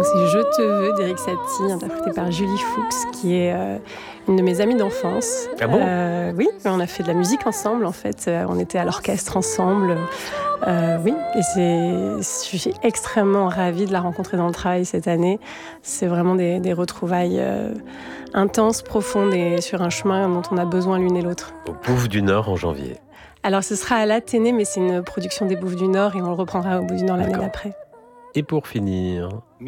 c'est Je te veux d'Éric Satie, interprété par Julie Fuchs, qui est une de mes amies d'enfance. Ah bon Oui, on a fait de la musique ensemble en fait. On était à l'orchestre ensemble. Oui, et je suis extrêmement ravie de la rencontrer dans le travail cette année. C'est vraiment des retrouvailles intenses, profondes et sur un chemin dont on a besoin l'une et l'autre. Au Bouffe du Nord en janvier. Alors ce sera à l'Athénée, mais c'est une production des Bouffes du Nord et on le reprendra au Bouffe du Nord l'année D'accord. d'après. Et pour finir,